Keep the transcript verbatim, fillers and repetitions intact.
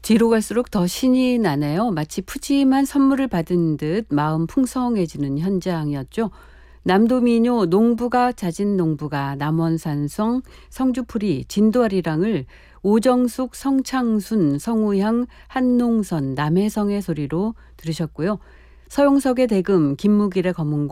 뒤로 갈수록 더 신이 나네요. 마치 푸짐한 선물을 받은 듯 마음 풍성해지는 현장이었죠. 남도민요 농부가 잦은 농부가 남원산성 성주풀이 진도아리랑을 오정숙 성창순 성우향 한농선 남해성의 소리로 들으셨고요. 서용석의 대금 김무길의 검은고